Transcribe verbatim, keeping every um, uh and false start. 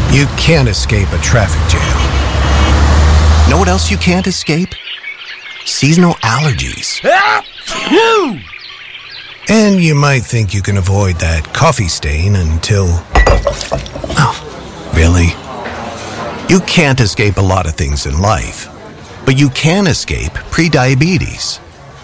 You can't escape a traffic jam. Know what else you can't escape? Seasonal allergies. And you might think you can avoid that coffee stain until... Oh, really? You can't escape a lot of things in life, but you can escape prediabetes.